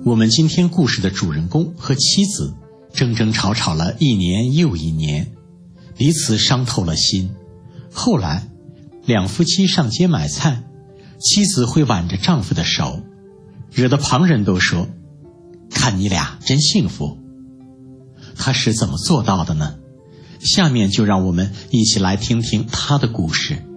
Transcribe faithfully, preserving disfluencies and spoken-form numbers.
我们今天故事的主人公和妻子争争吵吵了一年又一年，彼此伤透了心。后来两夫妻上街买菜，妻子会挽着丈夫的手，惹得旁人都说，看你俩真幸福。她是怎么做到的呢？下面就让我们一起来听听她的故事。